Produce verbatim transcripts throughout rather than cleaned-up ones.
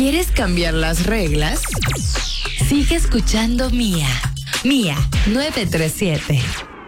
¿Quieres cambiar las reglas? Sigue escuchando Mía. Mía nueve tres siete.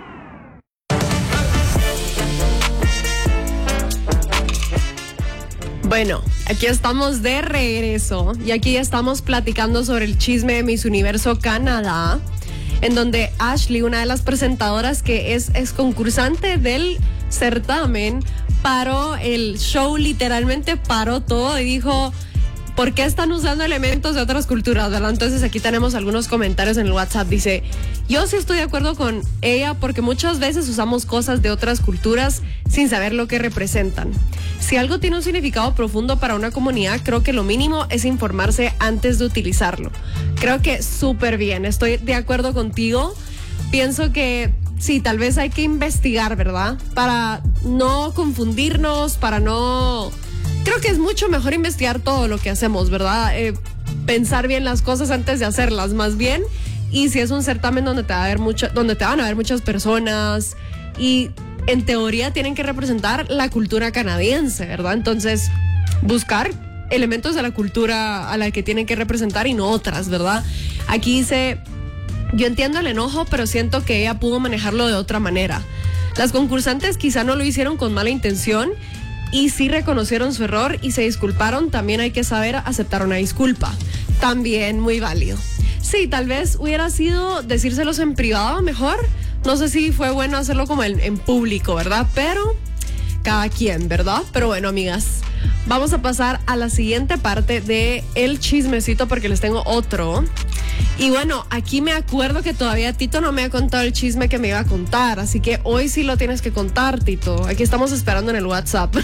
Bueno, aquí estamos de regreso y aquí estamos platicando sobre el chisme de Miss Universo Canadá, en donde Ashley, una de las presentadoras que es, es concursante del certamen, paró el show, literalmente paró todo y dijo: ¿por qué están usando elementos de otras culturas? ¿Verdad? Entonces aquí tenemos algunos comentarios en el WhatsApp. Dice: yo sí estoy de acuerdo con ella porque muchas veces usamos cosas de otras culturas sin saber lo que representan. Si algo tiene un significado profundo para una comunidad, creo que lo mínimo es informarse antes de utilizarlo. Creo que súper bien, estoy de acuerdo contigo. Pienso que sí, tal vez hay que investigar, ¿verdad? Para no confundirnos, para no... Creo que es mucho mejor investigar todo lo que hacemos, ¿verdad? Eh, pensar bien las cosas antes de hacerlas, más bien. Y si es un certamen donde te va a ver mucho, donde te van a ver muchas personas y en teoría tienen que representar la cultura canadiense, ¿verdad? Entonces, buscar elementos de la cultura a la que tienen que representar y no otras, ¿verdad? Aquí dice: yo entiendo el enojo, pero siento que ella pudo manejarlo de otra manera. Las concursantes quizá no lo hicieron con mala intención y sí reconocieron su error y se disculparon. También hay que saber aceptar una disculpa. También muy válido. Sí, tal vez hubiera sido decírselos en privado mejor. No sé si fue bueno hacerlo como en, en público, ¿verdad? Pero cada quien, ¿verdad? Pero bueno, amigas, vamos a pasar a la siguiente parte de el chismecito porque les tengo otro. Y bueno, aquí me acuerdo que todavía Tito no me ha contado el chisme que me iba a contar, así que hoy sí lo tienes que contar, Tito. Aquí estamos esperando en el WhatsApp.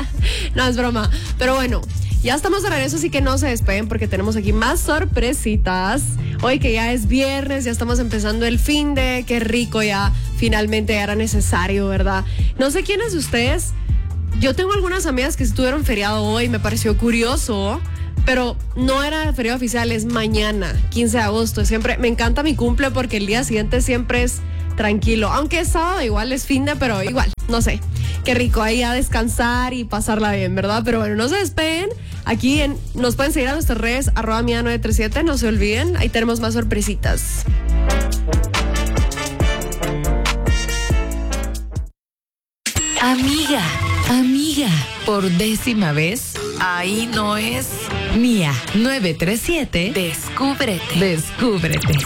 No, es broma. Pero bueno, ya estamos de regreso, así que no se despeguen porque tenemos aquí más sorpresitas. Hoy que ya es viernes, ya estamos empezando el fin de, qué rico, ya finalmente era necesario, ¿verdad? No sé quiénes de ustedes, yo tengo algunas amigas que estuvieron feriado hoy, me pareció curioso, pero no era feriado oficial, es mañana, quince de agosto. Siempre me encanta mi cumple porque el día siguiente siempre es tranquilo, aunque es sábado, igual es fin de, pero igual, no sé. Qué rico ahí a descansar y pasarla bien, ¿verdad? Pero bueno, no se despeguen. Aquí en, nos pueden seguir a nuestras redes, arroba mía nueve tres siete, no se olviden, ahí tenemos más sorpresitas. Amiga, amiga, por décima vez, ahí no es Mía nueve tres siete. Descúbrete, descúbrete.